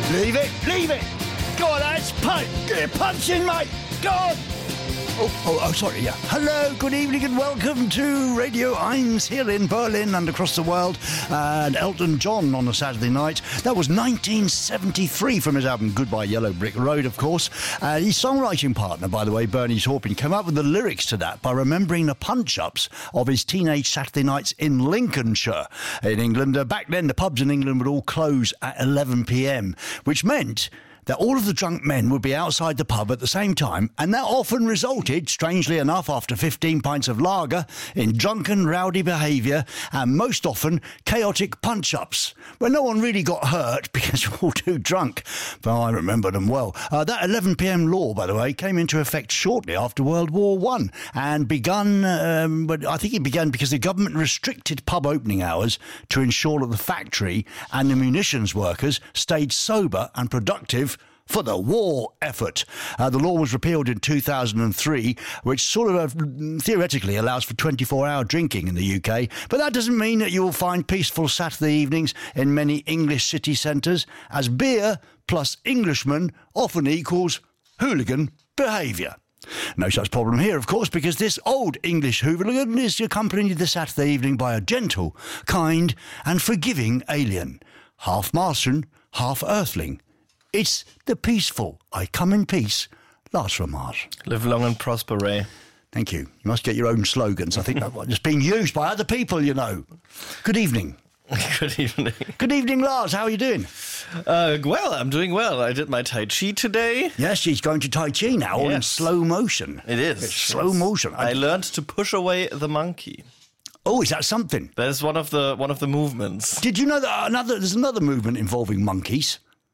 Leave it, leave it. Go on, lads, punch in, mate. Go on. Oh, sorry, yeah. Hello, good evening and welcome to Radio 1 here in Berlin and across the world. And Elton John on a Saturday night. That was 1973 from his album Goodbye Yellow Brick Road, of course. His songwriting partner, by the way, Bernie Taupin, came up with the lyrics to that by remembering the punch-ups of his teenage Saturday nights in Lincolnshire in England. Back then, the pubs in England would all close at 11 p.m, which meant that all of the drunk men would be outside the pub at the same time, and that often resulted, strangely enough, after 15 pints of lager, in drunken, rowdy behaviour and most often chaotic punch-ups, where no one really got hurt because we're all too drunk. But I remember them well. That 11 p.m. law, by the way, came into effect shortly after World War I and but I think it began because the government restricted pub opening hours to ensure that the factory and the munitions workers stayed sober and productive for the war effort. The law was repealed in 2003, which sort of theoretically allows for 24-hour drinking in the UK, but that doesn't mean that you will find peaceful Saturday evenings in many English city centres, as beer plus Englishman often equals hooligan behaviour. No such problem here, of course, because this old English hooligan is accompanied this Saturday evening by a gentle, kind and forgiving alien, half Martian, half Earthling. It's the peaceful, I come in peace, Lars from Mars. Live long and prosper, Ray. Thank you. You must get your own slogans. I think that's being used by other people, you know. Good evening. Good evening. Good evening, Lars. How are you doing? Well, I'm doing well. I did my Tai Chi today. Yes, she's going to Tai Chi now, all in slow motion. It is. It's slow motion. I learned to push away the monkey. Oh, is that something? That is one of the movements. Did you know that there's another movement involving monkeys?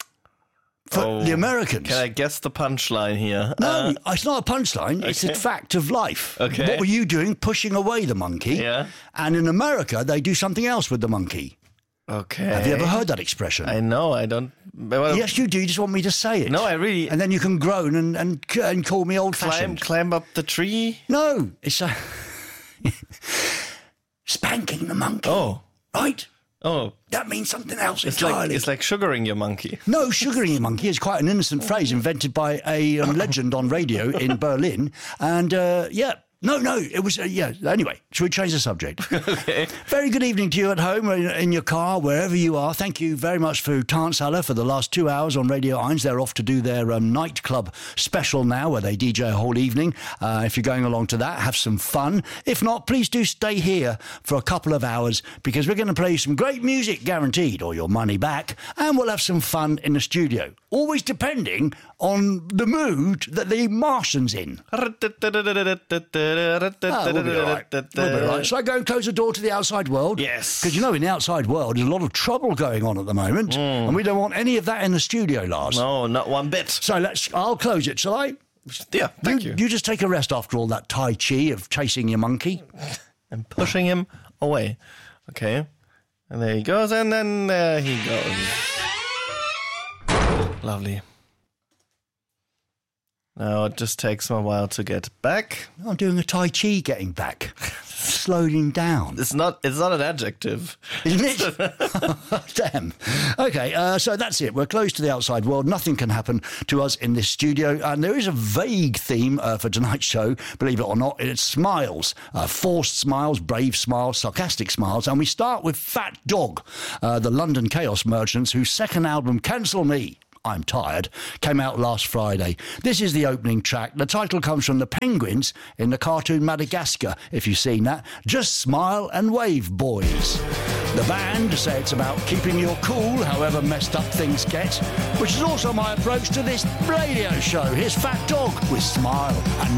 For the Americans. Can I guess the punchline here? No, it's not a punchline. It's a fact of life. Okay. What were you doing? Pushing away the monkey. Yeah. And in America, they do something else with the monkey. Okay. Have you ever heard that expression? I know. I don't. Yes, you do. You just want me to say it. No, I really. And then you can groan and call me old-fashioned. Climb up the tree? No, it's spanking the monkey. Oh. Right? Oh. That means something else entirely. It's like sugaring your monkey. No, sugaring your monkey is quite an innocent phrase invented by a legend on radio in Berlin. And, No, it was, Anyway, should we change the subject? Okay. Very good evening to you at home, in your car, wherever you are. Thank you very much for Tanzhalle for the last 2 hours on Radio 1. They're off to do their nightclub special now, where they DJ a whole evening. If you're going along to that, have some fun. If not, please do stay here for a couple of hours, because we're going to play some great music, guaranteed, or your money back, and we'll have some fun in the studio. Always depending on the mood that the Martian's in. We'll be all right. Shall I go and close the door to the outside world? Yes. Because, in the outside world, there's a lot of trouble going on at the moment, and we don't want any of that in the studio, Lars. No, not one bit. So I'll close it, shall I? Yeah, thank you. You just take a rest after all that Tai Chi of chasing your monkey. And pushing him away. Okay. And there he goes, and then there he goes. Lovely. Now it just takes me a while to get back. I'm doing a Tai Chi getting back. Slowing down. It's not an adjective. Isn't it? Damn. Okay, so that's it. We're close to the outside world. Nothing can happen to us in this studio. And there is a vague theme for tonight's show, believe it or not. It's smiles. Forced smiles, brave smiles, sarcastic smiles. And we start with Fat Dog, the London Chaos Merchants, whose second album, Cancel Me, I'm Tired, came out last Friday. This is the opening track. The title comes from the penguins in the cartoon Madagascar, if you've seen that. Just smile and wave, boys. The band say it's about keeping your cool, however messed up things get, which is also my approach to this radio show. Here's Fat Dog with Smile and